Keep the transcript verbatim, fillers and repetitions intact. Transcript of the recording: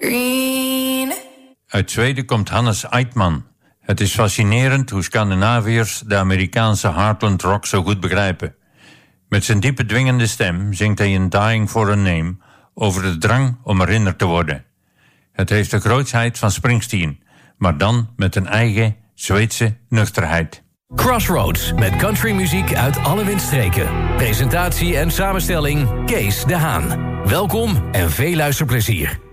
Green. Uit Zweden komt Hannes Eitman. Het is fascinerend hoe Scandinaviërs de Amerikaanse heartland rock zo goed begrijpen. Met zijn diepe dwingende stem zingt hij in Dying for a Name over de drang om herinnerd te worden. Het heeft de grootsheid van Springsteen, maar dan met een eigen Zweedse nuchterheid. Crossroads met countrymuziek uit alle windstreken. Presentatie en samenstelling Kees de Haan. Welkom en veel luisterplezier.